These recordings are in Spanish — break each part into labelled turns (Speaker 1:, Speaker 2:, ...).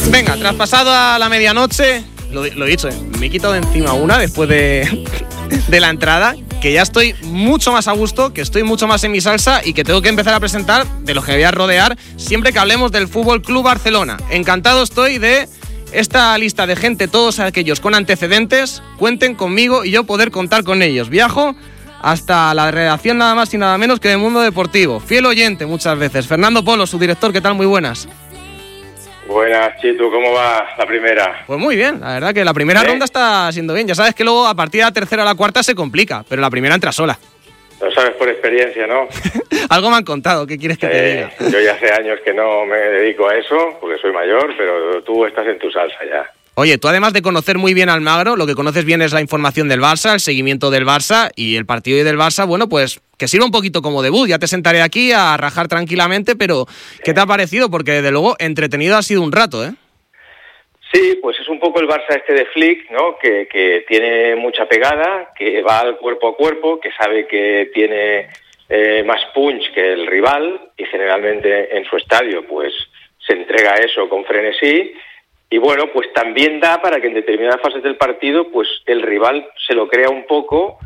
Speaker 1: Venga, traspasada la medianoche, lo he dicho, me he quitado de encima una después de la entrada, que ya estoy mucho más a gusto, que estoy mucho más en mi salsa y que tengo que empezar a presentar de los que me voy a rodear siempre que hablemos del Fútbol Club Barcelona. Encantado estoy de esta lista de gente, todos aquellos con antecedentes, cuenten conmigo y yo poder contar con ellos. Viajo hasta la redacción nada más y nada menos que de Mundo Deportivo. Fiel oyente muchas veces. Fernando Polo, su director, ¿qué tal? Muy buenas.
Speaker 2: Buenas, Chitu, ¿cómo va la primera?
Speaker 1: Pues muy bien, la verdad que la primera ronda está siendo bien. Ya sabes que luego a partir de la tercera o la cuarta se complica, pero la primera entra sola.
Speaker 2: Lo sabes por experiencia, ¿no?
Speaker 1: Algo me han contado, ¿qué quieres que te diga?
Speaker 2: Yo ya hace años que no me dedico a eso, porque soy mayor, pero tú estás en tu salsa ya.
Speaker 1: Oye, tú además de conocer muy bien a Almagro, lo que conoces bien es la información del Barça, el seguimiento del Barça y el partido del Barça, bueno, pues que sirva un poquito como debut. Ya te sentaré aquí a rajar tranquilamente, pero ¿qué te ha parecido? Porque desde luego entretenido ha sido un rato, ¿eh?
Speaker 2: Sí, pues es un poco el Barça este de Flick, ¿no? Que tiene mucha pegada, que va al cuerpo a cuerpo, que sabe que tiene más punch que el rival y generalmente en su estadio pues se entrega a eso con frenesí. Y bueno, pues también da para que en determinadas fases del partido pues el rival se lo crea un poco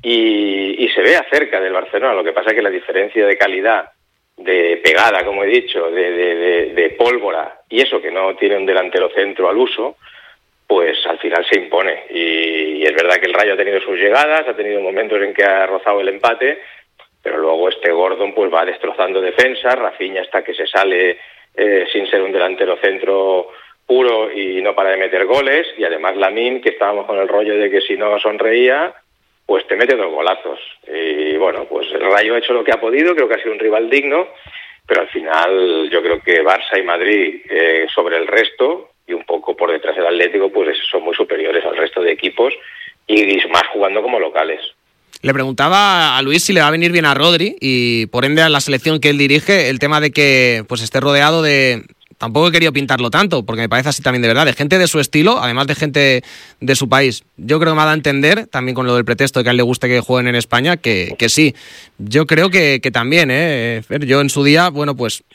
Speaker 2: y se vea cerca del Barcelona. Lo que pasa es que la diferencia de calidad, de pegada, como he dicho, de pólvora y eso que no tiene un delantero centro al uso, pues al final se impone. Y es verdad que el Rayo ha tenido sus llegadas, ha tenido momentos en que ha rozado el empate, pero luego este Gordon pues va destrozando defensas, Rafinha hasta que se sale sin ser un delantero centro puro y no para de meter goles, y además Lamine, que estábamos con el rollo de que si no sonreía, pues te mete 2 golazos. Y bueno, pues el Rayo ha hecho lo que ha podido, creo que ha sido un rival digno, pero al final yo creo que Barça y Madrid sobre el resto, y un poco por detrás del Atlético, pues son muy superiores al resto de equipos, y más jugando como locales.
Speaker 1: Le preguntaba a Luis si le va a venir bien a Rodri, y por ende a la selección que él dirige, el tema de que pues esté rodeado de... Tampoco he querido pintarlo tanto, porque me parece así también de verdad, de gente de su estilo, además de gente de su país. Yo creo que me ha dado a entender, también con lo del pretexto de que a él le guste que jueguen en España, que sí. Yo creo que también, yo en su día, bueno, pues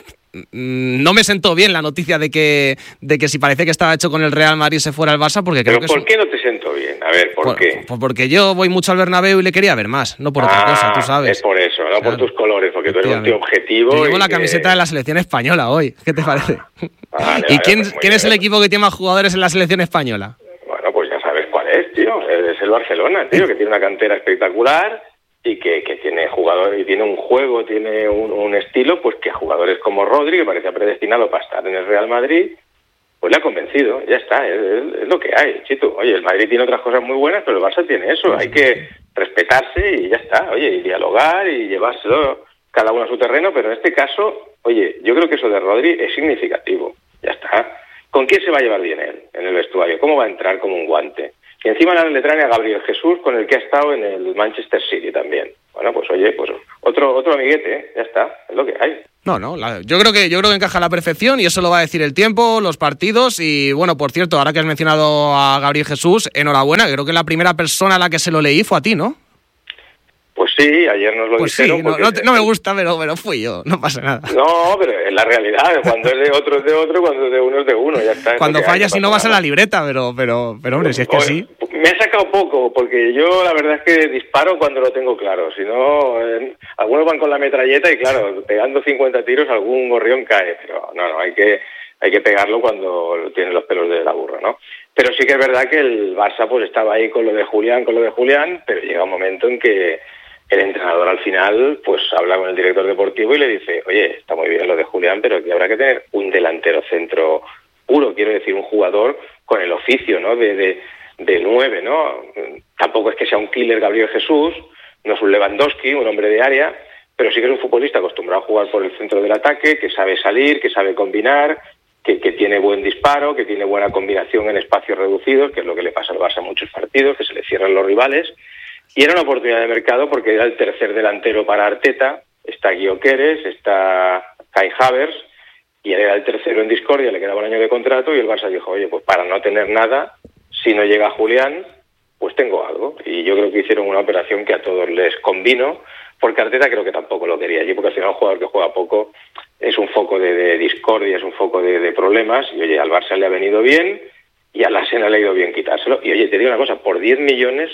Speaker 1: no me sentó bien la noticia de que si parece que estaba hecho con el Real Madrid se fuera al Barça, porque creo que...
Speaker 2: ¿Pero por qué no te sentó bien? A ver, ¿por qué?
Speaker 1: Pues porque yo voy mucho al Bernabéu y le quería ver más, no por otra cosa, tú sabes.
Speaker 2: Es por eso, no por tus colores, porque tú eres un tío objetivo.
Speaker 1: Yo llevo la camiseta de la selección española hoy, ¿qué te parece?
Speaker 2: Vale,
Speaker 1: ¿Y quién es el equipo que tiene más jugadores en la selección española?
Speaker 2: Bueno, pues ya sabes cuál es, tío. Es el Barcelona, tío, que tiene una cantera espectacular y que tiene jugadores y tiene un juego, tiene un estilo, pues que a jugadores como Rodri, que parecía predestinado para estar en el Real Madrid, pues le ha convencido, ya está, es lo que hay, Chito. Oye, el Madrid tiene otras cosas muy buenas, pero el Barça tiene eso, hay que respetarse y ya está, oye, y dialogar y llevárselo cada uno a su terreno, pero en este caso, oye, yo creo que eso de Rodri es significativo, ya está. ¿Con quién se va a llevar bien él en el vestuario? ¿Cómo va a entrar como un guante? Y encima le traen a Gabriel Jesús, con el que ha estado en el Manchester City también. Bueno, pues oye, pues otro amiguete, ya está, es lo que hay.
Speaker 1: Yo creo que encaja a la perfección y eso lo va a decir el tiempo, los partidos y bueno, por cierto, ahora que has mencionado a Gabriel Jesús, enhorabuena, creo que la primera persona a la que se lo leí fue a ti, ¿no?
Speaker 2: Pues sí, ayer nos lo dijeron.
Speaker 1: Sí, no me gusta, pero fui yo, no pasa nada.
Speaker 2: No, pero es la realidad, cuando es de otro es de otro, cuando es de uno es de uno, ya está.
Speaker 1: Cuando fallas y no vas a la libreta, pero hombre, si es que así...
Speaker 2: Me ha sacado poco, porque yo la verdad es que disparo cuando lo tengo claro, si no, algunos van con la metralleta y claro, pegando 50 tiros algún gorrión cae, pero no, hay que pegarlo cuando tiene los pelos de la burra, ¿no? Pero sí que es verdad que el Barça pues estaba ahí con lo de Julián, pero llega un momento en que el entrenador al final pues habla con el director deportivo y le dice, oye, está muy bien lo de Julián, pero aquí habrá que tener un delantero centro puro, quiero decir, un jugador con el oficio, ¿no? De 9, ¿no? Tampoco es que sea un killer Gabriel Jesús, no es un Lewandowski, un hombre de área, pero sí que es un futbolista acostumbrado a jugar por el centro del ataque, que sabe salir, que sabe combinar, que tiene buen disparo, que tiene buena combinación en espacios reducidos, que es lo que le pasa al Barça en muchos partidos, que se le cierran los rivales. Y era una oportunidad de mercado porque era el tercer delantero para Arteta, está Gyökeres, está Kai Havertz, y él era el tercero en discordia, le quedaba un año de contrato, y el Barça dijo, oye, pues para no tener nada, si no llega Julián, pues tengo algo. Y yo creo que hicieron una operación que a todos les convino, porque Arteta creo que tampoco lo quería allí, porque al final un jugador que juega poco, es un foco de discordia, es un foco de problemas, y oye, al Barça le ha venido bien y al Arsenal le ha ido bien quitárselo. Y oye, te digo una cosa, por 10 millones...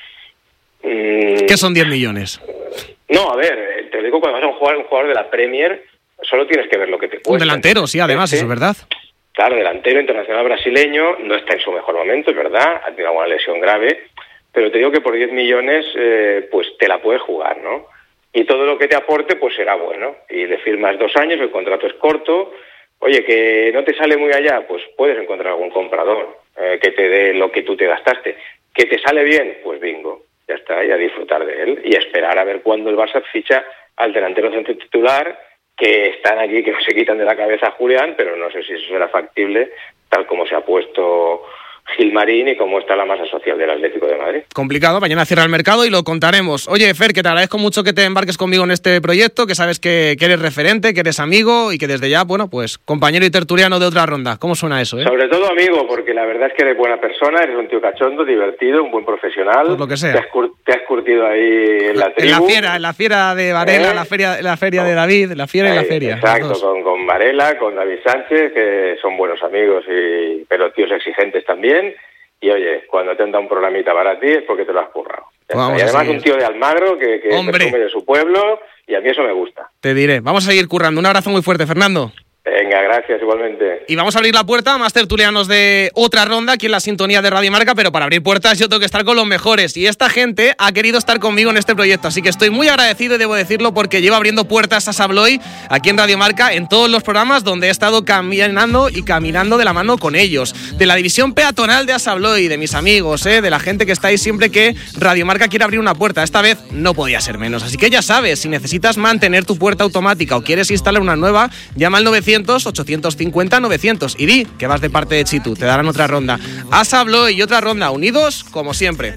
Speaker 1: ¿Qué son 10 millones?
Speaker 2: No, a ver, te digo, cuando vas a un jugador de la Premier, solo tienes que ver lo que te cuesta.
Speaker 1: Un delantero, sí, además, eso es verdad.
Speaker 2: Claro, delantero internacional brasileño, no está en su mejor momento, es verdad, ha tenido alguna lesión grave, pero te digo que por 10 millones pues te la puedes jugar, ¿no? Y todo lo que te aporte pues será bueno. Y le firmas 2 años, el contrato es corto. Oye, que no te sale muy allá, pues puedes encontrar algún comprador que te dé lo que tú te gastaste. Que te sale bien, pues bingo, ya está, y a disfrutar de él. Y a esperar a ver cuándo el Barça ficha al delantero centro titular, que están aquí, que no se quitan de la cabeza a Julián, pero no sé si eso será factible, tal como se ha puesto Gilmarín y cómo está la masa social del Atlético de Madrid.
Speaker 1: Complicado, mañana cierra el mercado y lo contaremos. Oye, Fer, que te agradezco mucho que te embarques conmigo en este proyecto, que sabes que eres referente, que eres amigo y que desde ya, bueno, pues compañero y tertuliano de Otra Ronda. ¿Cómo suena eso,
Speaker 2: Sobre todo amigo, porque la verdad es que eres buena persona, eres un tío cachondo, divertido, un buen profesional.
Speaker 1: Pues lo que sea.
Speaker 2: Te has curtido ahí en la tribu.
Speaker 1: En la fiera de Varela, la feria de David, la fiera y la feria.
Speaker 2: Exacto, con Varela, con David Sánchez, que son buenos amigos, pero tíos exigentes también. Y oye, cuando te han dado un programita para ti es porque te lo has currado. Y además un tío de Almagro que presume de su pueblo, y a mí eso me gusta.
Speaker 1: Te diré. Vamos a seguir currando. Un abrazo muy fuerte, Fernando.
Speaker 2: Venga, gracias, igualmente.
Speaker 1: Y vamos a abrir la puerta a más tertulianos de Otra Ronda aquí en la sintonía de Radio Marca, pero para abrir puertas yo tengo que estar con los mejores, y esta gente ha querido estar conmigo en este proyecto, así que estoy muy agradecido y debo decirlo porque llevo abriendo puertas a Sabloy aquí en Radio Marca en todos los programas donde he estado caminando de la mano con ellos, de la división peatonal de Asabloy, de mis amigos, de la gente que está ahí siempre que Radio Marca quiere abrir una puerta. Esta vez no podía ser menos, así que ya sabes, si necesitas mantener tu puerta automática o quieres instalar una nueva, llama al 900-850-900 y di que vas de parte de Chitu, te darán Otra Ronda. Asabloy y Otra Ronda, unidos como siempre.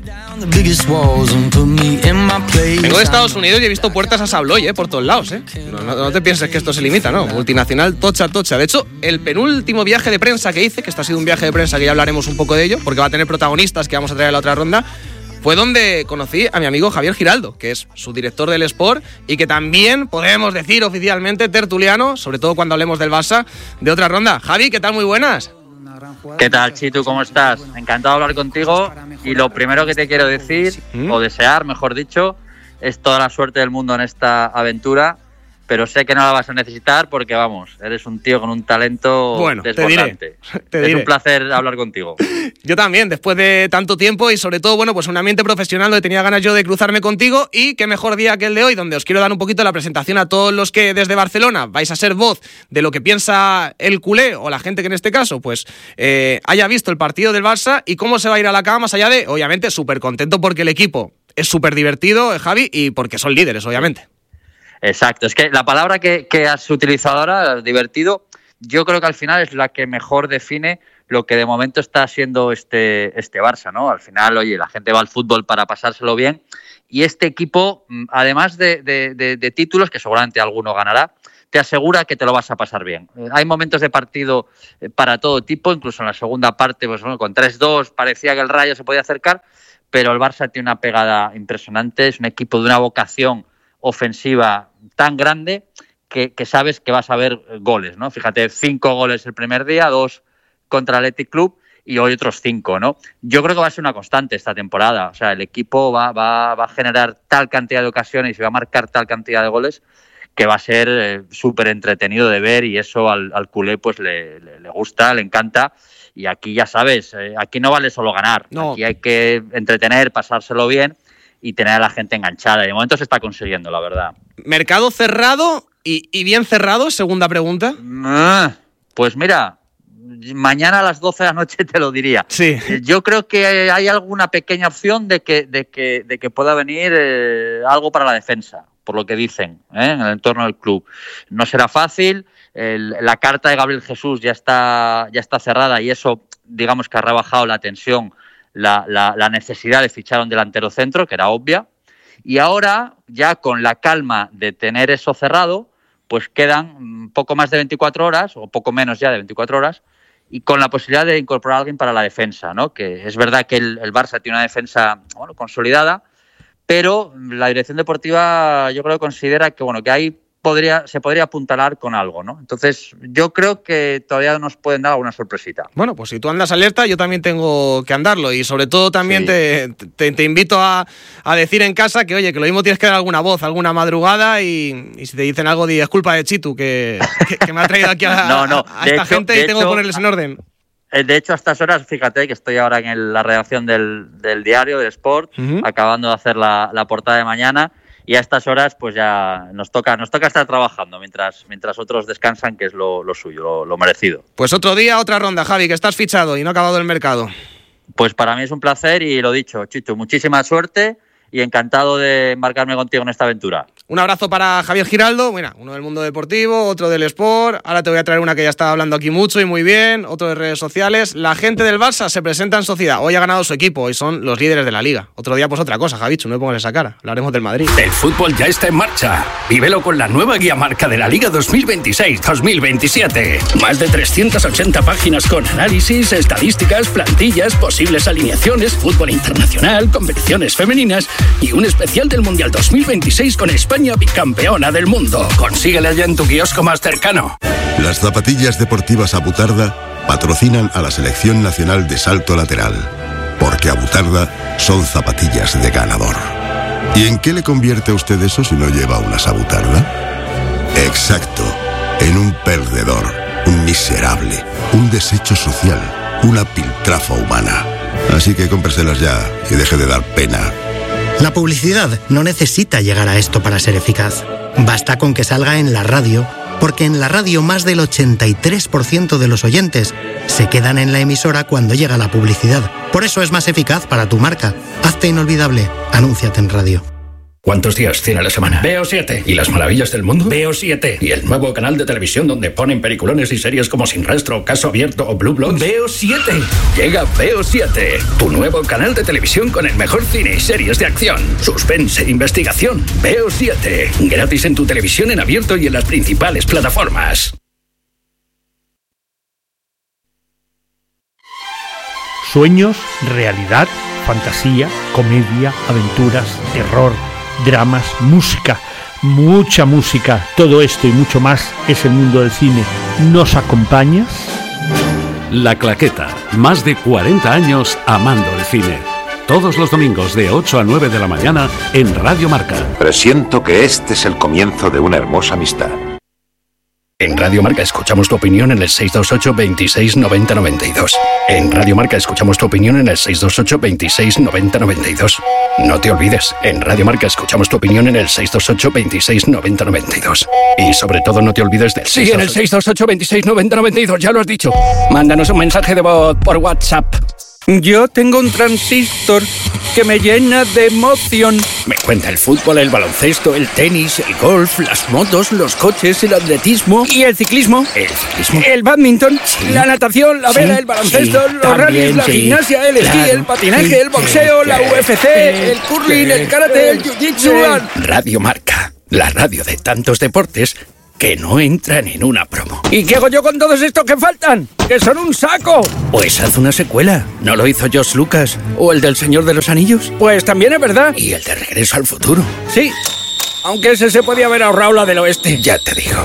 Speaker 1: Vengo de Estados Unidos y he visto puertas Asabloy, por todos lados, No te pienses que esto se limita, ¿no? Multinacional tocha. De hecho, el penúltimo viaje de prensa que hice, que esto ha sido un viaje de prensa que ya hablaremos un poco de ello, porque va a tener protagonistas que vamos a traer a la Otra Ronda, fue donde conocí a mi amigo Javier Giraldo, que es su director del Sport y que también podemos decir oficialmente tertuliano, sobre todo cuando hablemos del Barça, de Otra Ronda. Javi, ¿qué tal? Muy buenas.
Speaker 3: ¿Qué tal, Chitu? ¿Cómo estás? Encantado de hablar contigo, y lo primero que te quiero decir, o desear, mejor dicho, es toda la suerte del mundo en esta aventura, pero sé que no la vas a necesitar porque, vamos, eres un tío con un talento desbordante. Te diré. Es un placer hablar contigo.
Speaker 1: Yo también, después de tanto tiempo y sobre todo, bueno, pues un ambiente profesional donde tenía ganas yo de cruzarme contigo, y qué mejor día que el de hoy, donde os quiero dar un poquito la presentación a todos los que desde Barcelona vais a ser voz de lo que piensa el culé, o la gente que en este caso, pues, haya visto el partido del Barça y cómo se va a ir a la cama, más allá de, obviamente, súper contento porque el equipo es súper divertido, Javi, y porque son líderes, obviamente.
Speaker 3: Exacto, es que la palabra que has utilizado ahora, divertido, yo creo que al final es la que mejor define lo que de momento está siendo este Barça, ¿no? Al final, oye, la gente va al fútbol para pasárselo bien, y este equipo, además de títulos, que seguramente alguno ganará, te asegura que te lo vas a pasar bien. Hay momentos de partido para todo tipo, incluso en la segunda parte, pues bueno, con 3-2 parecía que el Rayo se podía acercar, pero el Barça tiene una pegada impresionante, es un equipo de una vocación ofensiva tan grande que sabes que vas a ver goles, ¿no? Fíjate, 5 goles el primer día, 2 contra el Athletic Club y hoy otros 5, ¿no? Yo creo que va a ser una constante esta temporada. O sea, el equipo va a generar tal cantidad de ocasiones y va a marcar tal cantidad de goles que va a ser súper entretenido de ver, y eso al culé pues le gusta, le encanta. Y aquí ya sabes, aquí no vale solo ganar, no. Aquí hay que entretener, pasárselo bien y tener a la gente enganchada. Y de momento se está consiguiendo, la verdad.
Speaker 1: ¿Mercado cerrado y bien cerrado? Segunda pregunta.
Speaker 3: Pues mira, mañana a las 12 de la noche te lo diría.
Speaker 1: Sí.
Speaker 3: Yo creo que hay alguna pequeña opción de que pueda venir algo para la defensa, por lo que dicen, en el entorno del club. No será fácil. La carta de Gabriel Jesús ya está cerrada, y eso, digamos que ha rebajado la tensión, la necesidad de fichar un delantero centro, que era obvia. Y ahora, ya con la calma de tener eso cerrado, pues quedan poco más de 24 horas, o poco menos ya de 24 horas, y con la posibilidad de incorporar a alguien para la defensa, ¿no? Que es verdad que el Barça tiene una defensa, bueno, consolidada, pero la dirección deportiva yo creo que considera que, bueno, que hay se podría apuntalar con algo, ¿no? Entonces, yo creo que todavía nos pueden dar alguna sorpresita.
Speaker 1: Bueno, pues si tú andas alerta, yo también tengo que andarlo. Y sobre todo también te invito a decir en casa que, oye, que lo mismo tienes que dar alguna voz, alguna madrugada, y si te dicen algo, es culpa de Chitu, que me ha traído aquí a esta gente y tengo que ponerles en orden.
Speaker 3: De hecho, a estas horas, fíjate que estoy ahora en la redacción del diario, del Sport, acabando de hacer la portada de mañana. Y a estas horas pues ya nos toca estar trabajando mientras otros descansan, que es lo suyo, lo merecido.
Speaker 1: Pues otro día, otra ronda, Javi, que estás fichado y no ha acabado el mercado.
Speaker 3: Pues para mí es un placer y lo dicho, Chicho, muchísima suerte y encantado de embarcarme contigo en esta aventura.
Speaker 1: Un abrazo para Javier Giraldo, bueno, uno del mundo deportivo, otro del Sport. Ahora te voy a traer una que ya estaba hablando aquí mucho y muy bien, otro de redes sociales. La gente del Barça se presenta en sociedad. Hoy ha ganado su equipo, hoy son los líderes de la Liga. Otro día pues otra cosa, Javichu, no me pongas esa cara. Hablaremos del Madrid.
Speaker 4: El fútbol ya está en marcha. Vívelo con la nueva guía marca de la Liga 2026-2027. Más de 380 páginas con análisis, estadísticas, plantillas, posibles alineaciones, fútbol internacional, competiciones femeninas y un especial del Mundial 2026 con España bicampeona del mundo. Consíguela ya en tu kiosco más cercano.
Speaker 5: Las zapatillas deportivas Abutarda patrocinan a la Selección Nacional de Salto Lateral, porque Abutarda son zapatillas de ganador. ¿Y en qué le convierte a usted eso si no lleva unas Abutarda? Exacto, en un perdedor, un miserable, un desecho social, una piltrafa humana. Así que cómpreselas ya y deje de dar pena.
Speaker 6: La publicidad no necesita llegar a esto para ser eficaz. Basta con que salga en la radio, porque en la radio más del 83% de los oyentes se quedan en la emisora cuando llega la publicidad. Por eso es más eficaz para tu marca. Hazte inolvidable. Anúnciate en radio.
Speaker 4: ¿Cuántos días tiene la semana? Veo 7. ¿Y las maravillas del mundo? Veo 7. ¿Y el nuevo canal de televisión donde ponen peliculones y series como Sin Rastro, Caso Abierto o Blue Bloods? Veo 7. Llega Veo 7, tu nuevo canal de televisión con el mejor cine y series de acción, suspense e investigación. Veo 7. Gratis en tu televisión en abierto y en las principales plataformas.
Speaker 7: Sueños, realidad, fantasía, comedia, aventuras, terror, dramas, música, mucha música, todo esto y mucho más es el mundo del cine. ¿Nos acompañas?
Speaker 8: La Claqueta, más de 40 años amando el cine. Todos los domingos de 8 a 9 de la mañana en Radio Marca.
Speaker 9: Presiento que este es el comienzo de una hermosa amistad.
Speaker 4: En Radio Marca escuchamos tu opinión en el 628 26 90 92. En Radio Marca escuchamos tu opinión en el 628 26 90 92. No te olvides, en Radio Marca escuchamos tu opinión en el 628 26 90 92. Y sobre todo no te olvides del... Sí, en el 628 26 90 92, ya lo has dicho. Mándanos un mensaje de voz por WhatsApp. Yo tengo un transistor que me llena de emoción. Me cuenta el fútbol, el baloncesto, el tenis, el golf, las motos, los coches, el atletismo y el ciclismo. El ciclismo. El badminton, sí, la natación, la vela, el baloncesto, sí, los rallies, la gimnasia, el esquí, el patinaje, el boxeo, la UFC, el curling, el karate, el jiu-jitsu. Radio Marca, la radio de tantos deportes que no entran en una promo. ¿Y qué hago yo con todos estos que faltan? ¡Que son un saco! Pues haz una secuela. ¿No lo hizo George Lucas? ¿O el del Señor de los Anillos? Pues también es verdad. ¿Y el de Regreso al Futuro? Sí, aunque ese se podía haber ahorrado la del oeste. Ya te digo.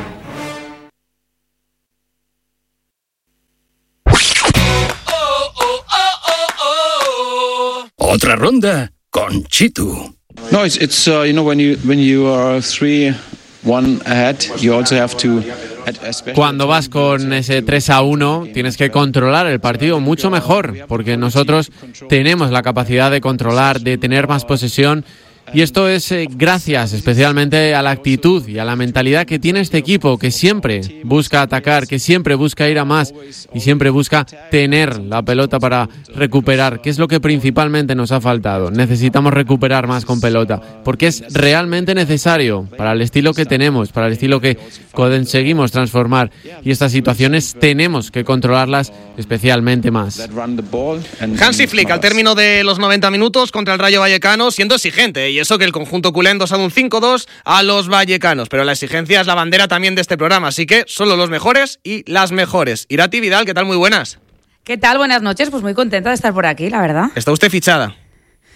Speaker 4: Otra ronda con Chitu.
Speaker 10: No, it's you know, when you are 3-1 ahead, you also have to.
Speaker 11: Cuando vas con ese 3-1 tienes que controlar el partido mucho mejor, porque nosotros tenemos la capacidad de controlar, de tener más posesión. Y esto es gracias especialmente a la actitud y a la mentalidad que tiene este equipo, que siempre busca atacar, que siempre busca ir a más y siempre busca tener la pelota para recuperar, que es lo que principalmente nos ha faltado. Necesitamos recuperar más con pelota, porque es realmente necesario para el estilo que tenemos, para el estilo que conseguimos transformar. Y estas situaciones tenemos que controlarlas especialmente más.
Speaker 1: Hansi Flick, al término de los 90 minutos contra el Rayo Vallecano, siendo exigente. Y eso que el conjunto culé ha dado un 5-2 a los vallecanos. Pero la exigencia es la bandera también de este programa. Así que solo los mejores y las mejores. Irati Vidal, ¿qué tal? Muy buenas.
Speaker 12: ¿Qué tal? Buenas noches. Pues muy contenta de estar por aquí, la verdad.
Speaker 1: ¿Está usted fichada?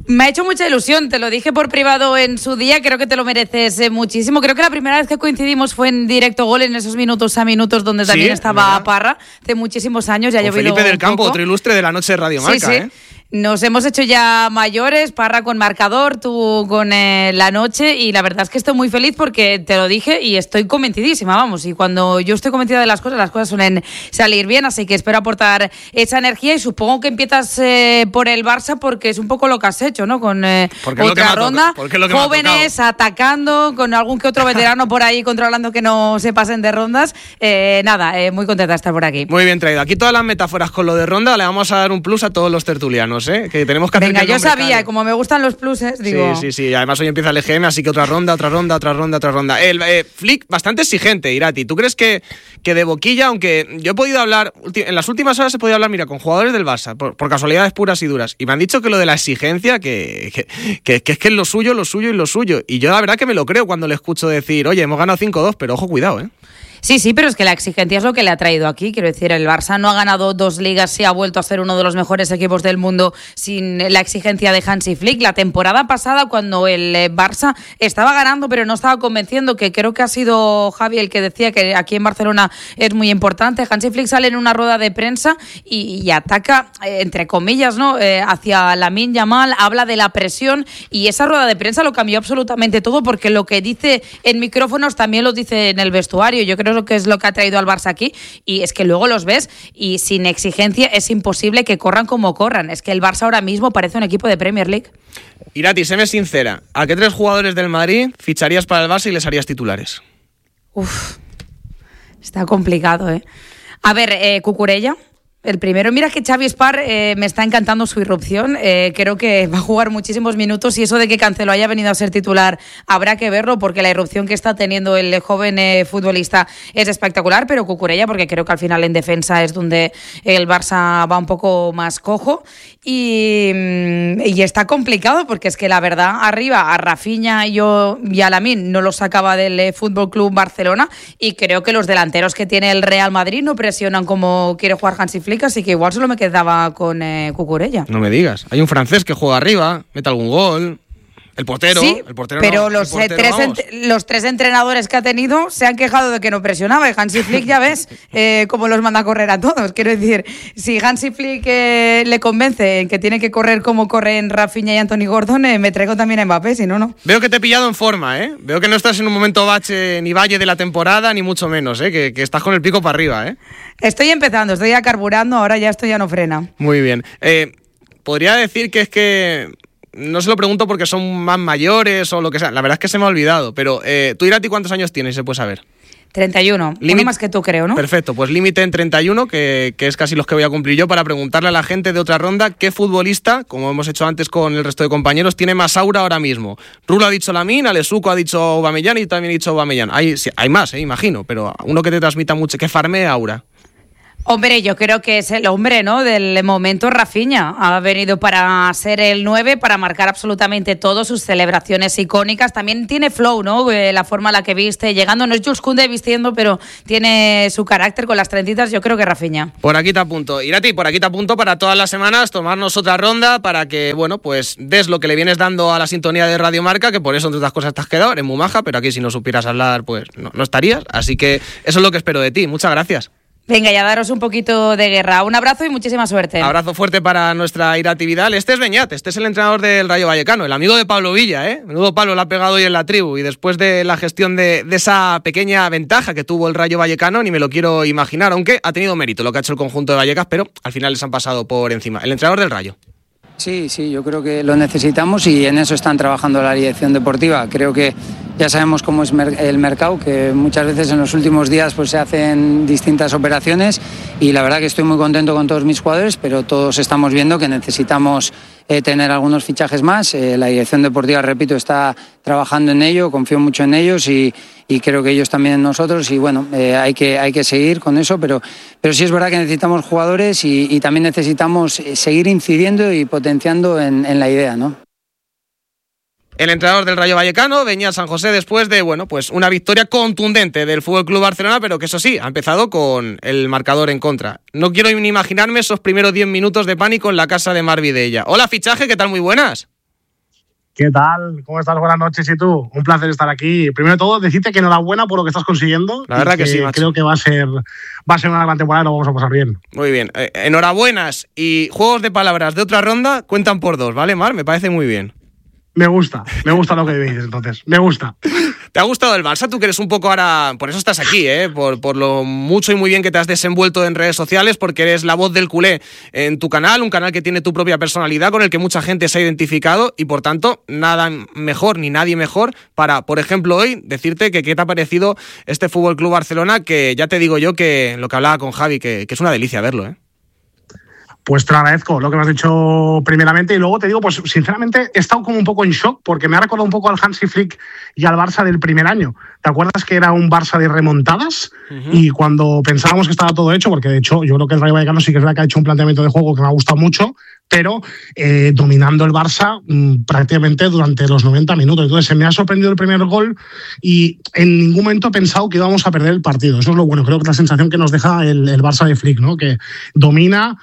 Speaker 12: Me ha hecho mucha ilusión, te lo dije por privado en su día, creo que te lo mereces muchísimo. Creo que la primera vez que coincidimos fue en Directo Gol, en esos minutos a minutos donde también estaba Parra, hace muchísimos años. Ya ha llovido
Speaker 1: Felipe del Campo, otro ilustre de la noche de Radio Marca.
Speaker 12: Sí. Nos hemos hecho ya mayores, Parra con marcador, tú con la noche, y la verdad es que estoy muy feliz porque te lo dije y estoy convencidísima, vamos, y cuando yo estoy convencida de las cosas suelen salir bien, así que espero aportar esa energía y supongo que empiezas por el Barça porque es un poco lo que has hecho, ¿no? Con otra ronda, jóvenes atacando, con algún que otro veterano por ahí controlando que no se pasen de rondas, muy contenta de estar por aquí.
Speaker 1: Muy bien traído, aquí todas las metáforas con lo de ronda le vamos a dar un plus a todos los tertulianos. Que tenemos que hacer.
Speaker 12: Venga, yo sabía, como me gustan los pluses, digo.
Speaker 1: Sí. Además hoy empieza el EGM, así que otra ronda. Flick, bastante exigente, Irati. ¿Tú crees que de boquilla, aunque yo he podido hablar, en las últimas horas he podido hablar, mira, con jugadores del Barça, por casualidades puras y duras, y me han dicho que lo de la exigencia, que es lo suyo. Y yo la verdad que me lo creo cuando le escucho decir, oye, hemos ganado 5-2, pero ojo, cuidado,
Speaker 12: Sí, pero es que la exigencia es lo que le ha traído aquí. Quiero decir, el Barça no ha ganado 2 ligas, sí ha vuelto a ser uno de los mejores equipos del mundo sin la exigencia de Hansi Flick. La temporada pasada, cuando el Barça estaba ganando, pero no estaba convenciendo, que creo que ha sido Javi el que decía que aquí en Barcelona es muy importante, Hansi Flick sale en una rueda de prensa y ataca, entre comillas, ¿no? Hacia Lamine Yamal, habla de la presión, y esa rueda de prensa lo cambió absolutamente todo, porque lo que dice en micrófonos también lo dice en el vestuario. Yo creo que es lo que ha traído al Barça aquí, y es que luego los ves y sin exigencia es imposible que corran como corran. Es que el Barça ahora mismo parece un equipo de Premier League.
Speaker 1: Irati, séme sincera, ¿a qué 3 jugadores del Madrid ficharías para el Barça y les harías titulares?
Speaker 12: Está complicado, A ver, Cucurella. El primero, mira que Xavi Espar me está encantando su irrupción, creo que va a jugar muchísimos minutos, y eso de que Cancelo haya venido a ser titular habrá que verlo, porque la irrupción que está teniendo el joven futbolista es espectacular, pero Cucurella, porque creo que al final en defensa es donde el Barça va un poco más cojo, y está complicado, porque es que la verdad arriba a Rafinha y a Lamine no los sacaba del FC Barcelona, y creo que los delanteros que tiene el Real Madrid no presionan como quiere jugar Hansi Flick, así que igual solo me quedaba con Cucurella.
Speaker 1: No me digas, hay un francés que juega arriba, mete algún gol. El portero,
Speaker 12: pero los 3 entrenadores que ha tenido se han quejado de que no presionaba, y Hansi Flick ya ves cómo los manda a correr a todos. Quiero decir, si Hansi Flick le convence en que tiene que correr como corren Rafinha y Anthony Gordon, me traigo también a Mbappé, si no.
Speaker 1: Veo que te he pillado en forma, Veo que no estás en un momento bache ni valle de la temporada, ni mucho menos, que estás con el pico para arriba,
Speaker 12: Estoy empezando, estoy ya carburando, ahora ya esto ya no frena.
Speaker 1: Muy bien. Podría decir que es que... No se lo pregunto porque son más mayores o lo que sea. La verdad es que se me ha olvidado. Pero tú, Irati, ¿cuántos años tienes? Se puede saber.
Speaker 12: 31. Uno más que tú, creo, ¿no?
Speaker 1: Perfecto. Pues límite en 31, que es casi los que voy a cumplir yo, para preguntarle a la gente de otra ronda qué futbolista, como hemos hecho antes con el resto de compañeros, tiene más aura ahora mismo. Rulo ha dicho Lamine, Alesuco ha dicho Aubameyang y también ha dicho Aubameyang. Hay más, imagino, pero uno que te transmita mucho, que farmee aura.
Speaker 12: Hombre, yo creo que es el hombre, ¿no?, del momento. Rafinha ha venido para ser el 9, para marcar absolutamente todo, sus celebraciones icónicas. También tiene flow, ¿no?, la forma en la que viste, llegando, no es Jules Koundé vistiendo, pero tiene su carácter con las trencitas. Yo creo que Rafinha.
Speaker 1: Por aquí te apunto. Irati, por aquí te apunto para todas las semanas tomarnos otra ronda para que, bueno, pues des lo que le vienes dando a la sintonía de Radio Marca, que por eso, entre otras cosas, te has quedado. Eres muy maja, pero aquí si no supieras hablar, pues no estarías. Así que eso es lo que espero de ti. Muchas gracias.
Speaker 12: Venga, ya daros un poquito de guerra. Un abrazo y muchísima suerte.
Speaker 1: Abrazo fuerte para nuestra Irati Vidal. Este es Beñat, este es el entrenador del Rayo Vallecano, el amigo de Pablo Villa, Menudo palo le ha pegado hoy en la tribu, y después de la gestión de esa pequeña ventaja que tuvo el Rayo Vallecano, ni me lo quiero imaginar, aunque ha tenido mérito lo que ha hecho el conjunto de Vallecas, pero al final les han pasado por encima. El entrenador del Rayo.
Speaker 13: Sí, yo creo que lo necesitamos y en eso están trabajando la dirección deportiva. Creo que ya sabemos cómo es el mercado, que muchas veces en los últimos días pues se hacen distintas operaciones, y la verdad que estoy muy contento con todos mis jugadores, pero todos estamos viendo que necesitamos tener algunos fichajes más. La dirección deportiva, repito, está trabajando en ello, confío mucho en ellos y creo que ellos también en nosotros, y bueno, hay que seguir con eso, pero sí es verdad que necesitamos jugadores y también necesitamos seguir incidiendo y potenciando en la idea, ¿no?
Speaker 1: El entrenador del Rayo Vallecano, Beñat San José, después de, bueno, pues una victoria contundente del FC Barcelona, pero que eso sí, ha empezado con el marcador en contra. No quiero ni imaginarme esos primeros 10 minutos de pánico en la casa de Mar Vidella. Hola, fichaje, ¿qué tal? Muy buenas.
Speaker 14: ¿Qué tal? ¿Cómo estás? Buenas noches. ¿Y tú? Un placer estar aquí. Primero de todo, decirte que enhorabuena por lo que estás consiguiendo.
Speaker 1: La verdad que sí, macho.
Speaker 14: Creo que va a ser una gran temporada y lo vamos a pasar bien.
Speaker 1: Muy bien. Enhorabuenas. Y juegos de palabras de otra ronda cuentan por 2, ¿vale, Mar? Me parece muy bien.
Speaker 14: Me gusta lo que dices, entonces. Me gusta.
Speaker 1: ¿Te ha gustado el Barça? Tú que eres un poco ahora... Por eso estás aquí, por lo mucho y muy bien que te has desenvuelto en redes sociales, porque eres la voz del culé en tu canal, un canal que tiene tu propia personalidad, con el que mucha gente se ha identificado y, por tanto, nada mejor ni nadie mejor para, por ejemplo, hoy decirte que qué te ha parecido este Fútbol Club Barcelona, que ya te digo yo que lo que hablaba con Javi, que es una delicia verlo, ¿eh?
Speaker 14: Pues te lo agradezco lo que me has dicho primeramente y luego te digo, pues sinceramente he estado como un poco en shock porque me ha recordado un poco al Hansi Flick y al Barça del primer año. ¿Te acuerdas que era un Barça de remontadas? Y cuando pensábamos que estaba todo hecho, porque de hecho yo creo que el Rayo Vallecano sí que es verdad que ha hecho un planteamiento de juego que me ha gustado mucho, pero dominando el Barça prácticamente durante los 90 minutos. Entonces se me ha sorprendido el primer gol y en ningún momento he pensado que íbamos a perder el partido. Eso es lo bueno, creo que es la sensación que nos deja el Barça de Flick, ¿no? Que domina,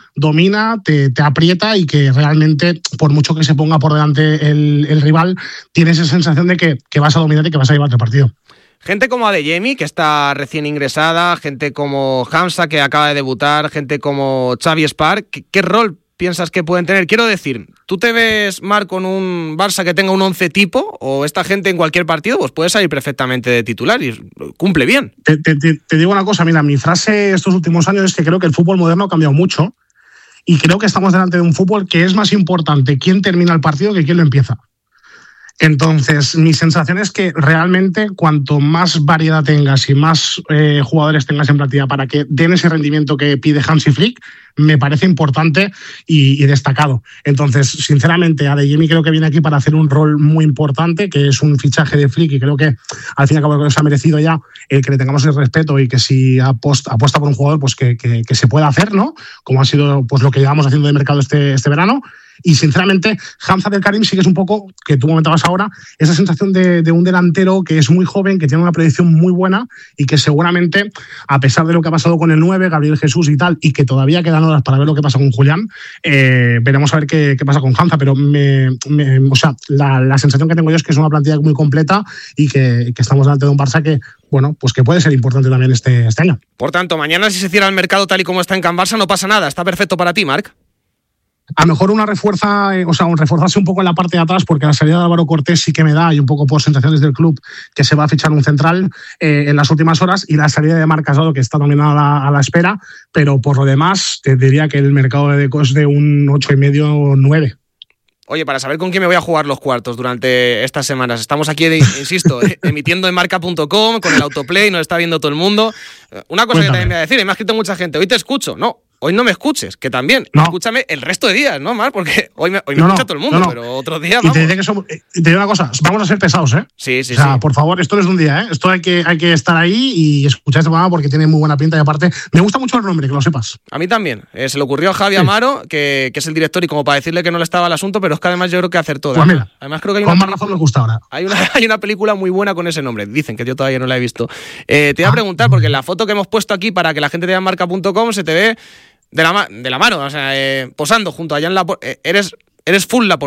Speaker 14: te aprieta y que realmente, por mucho que se ponga por delante el rival, tiene esa sensación de que vas a dominar y que vas a llevarte el partido.
Speaker 1: Gente como Adeyemi, que está recién ingresada, gente como Hamza, que acaba de debutar, gente como Xavi Espar, ¿qué rol piensas que pueden tener? Quiero decir, ¿tú te ves, Marc, con un Barça que tenga un 11 tipo o esta gente en cualquier partido pues puede salir perfectamente de titular y cumple bien?
Speaker 14: Te digo una cosa, mira, mi frase estos últimos años es que creo que el fútbol moderno ha cambiado mucho y creo que estamos delante de un fútbol que es más importante quién termina el partido que quién lo empieza. Entonces, mi sensación es que realmente cuanto más variedad tengas y más jugadores tengas en plantilla para que den ese rendimiento que pide Hansi Flick, me parece importante y destacado. Entonces, sinceramente, Adeyemi creo que viene aquí para hacer un rol muy importante, que es un fichaje de Flick y creo que al fin y al cabo se ha merecido ya el que le tengamos el respeto y que si apuesta por un jugador pues que se pueda hacer, ¿no? Como ha sido pues lo que llevamos haciendo de mercado este verano. Y sinceramente, Hamza Abdelkarim sí que es un poco, que tú comentabas ahora, esa sensación de un delantero que es muy joven, que tiene una predicción muy buena y que seguramente, a pesar de lo que ha pasado con el 9, Gabriel Jesús y tal, y que todavía quedan horas para ver lo que pasa con Julián, veremos a ver qué pasa con Hamza, pero o sea, la sensación que tengo yo es que es una plantilla muy completa y que estamos delante de un Barça que, bueno, pues que puede ser importante también este año.
Speaker 1: Por tanto, mañana si se cierra el mercado tal y como está en Can Barça no pasa nada, está perfecto para ti, Marc.
Speaker 14: A lo mejor reforzarse un poco en la parte de atrás, porque la salida de Álvaro Cortés sí que me da, y un poco por sensaciones del club, que se va a fichar un central en las últimas horas, y la salida de Marc Casado, que está también a la espera, pero por lo demás, te diría que el mercado de Deco es de un 8,5 o 9.
Speaker 1: Oye, para saber con quién me voy a jugar los cuartos durante estas semanas, estamos aquí, insisto, emitiendo en marca.com, con el autoplay, nos está viendo todo el mundo. Una cosa que también me voy a decir, me ha escrito mucha gente, hoy te escucho, no. Hoy no me escuches, que también. No. Escúchame el resto de días, ¿no, Mar? Porque hoy me escucha todo el mundo, pero otros días vamos.
Speaker 14: Y te digo una cosa, vamos a ser pesados, ¿eh?
Speaker 1: Sí.
Speaker 14: O sea, por favor, esto no es de un día, ¿eh? Esto hay que estar ahí y escuchar este programa porque tiene muy buena pinta y aparte me gusta mucho el nombre, que lo sepas.
Speaker 1: A mí también. Se le ocurrió a Javi Amaro, que es el director, y como para decirle que no le estaba el asunto, pero es que además yo creo que acertó.
Speaker 14: Pues mira,
Speaker 1: además creo que hay
Speaker 14: con más razón me gusta ahora.
Speaker 1: Hay una película muy buena con ese nombre. Dicen que yo todavía no la he visto. Te voy a preguntar, porque en la foto que hemos puesto aquí para que la gente vea en marca.com se te ve de la mano, o sea, posando junto allá en la... Eres full la